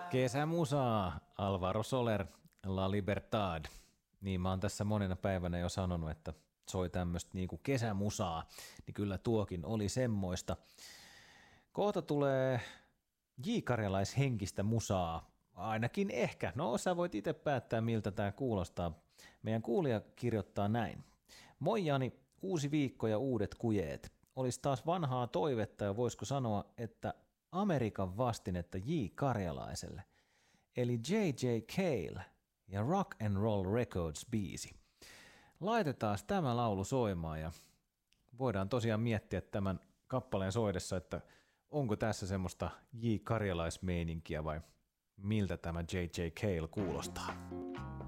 Kesämusaa, Alvaro Soler, La Libertad. Niin mä oon tässä monena päivänä jo sanonut, että soi tämmöistä niinku kesämusaa, niin kyllä tuokin oli semmoista. Kohta tulee J-karjalaishenkistä musaa, ainakin ehkä. No sä voit itse päättää miltä tää kuulostaa. Meidän kuulija kirjoittaa näin. Moi Jani, uusi viikko ja uudet kujeet. Olisi taas vanhaa toivetta ja voisiko sanoa, että Amerikan vastinetta J. Karjalaiselle, eli J.J. Cale ja Rock and Roll Records biisi. Laitetaan tämä laulu soimaan ja voidaan tosiaan miettiä tämän kappaleen soidessa, että onko tässä semmoista J. Karjalaismeininkiä vai miltä tämä J.J. Cale kuulostaa.